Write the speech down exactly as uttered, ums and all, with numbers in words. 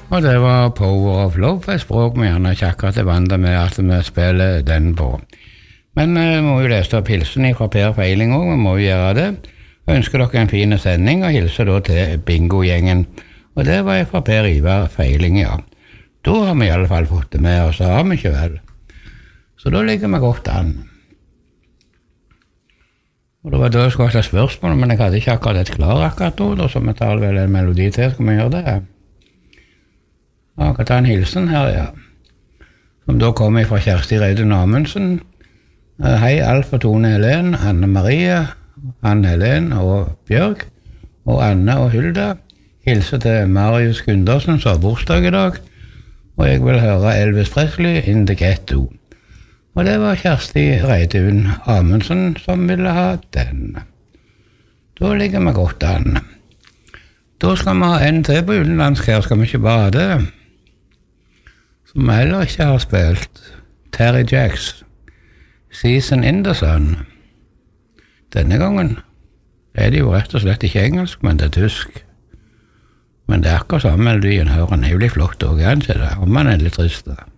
Og det var Power of Love, et språk vi gjerne ikke akkurat er vant med at vi spiller den på. Men vi må jo lese opp hilsen fra Per Feiling også, vi må jo gjøre det. Jeg ønsker dere en fin sending og hilser da til bingo-gjengen. Og det var fra Per Ivar Feiling, ja. Da har vi i alle fall fått det med oss, har vi ikke vel. Så da ligger vi godt an. Og det var da jeg skulle ha spørsmål, men jeg hadde ikke akkurat et klar akkurat nå, da, så vi tar vel en melodi til, skal vi gjøre det? Ja, jeg kan ta en hilsen her, ja. Som da kommer fra Kjersti Reidun Amundsen. Hei, Alf og Tone Helen, Anne Marie, Anne Helen og Bjørg, og Anne og Hulda. Hilser til Marius Gundersen, som har bursdag i dag, og jeg vil høre Elvis Presley in the Ghetto. Og det var Kjersti Reidun Amundsen som ville ha den. Da ligger vi godt an. Da skal vi ha en til på utenlandsk her, skal vi ikke bare ha det? Som vi heller ikke har spilt. Terry Jacks, Season in the Sun. Denne gangen er det jo rett og slett ikke engelsk, men det er tysk. Men det er akkurat samme melodien, hører han er jo litt flott også, er han ikke det? Om han er litt trist da.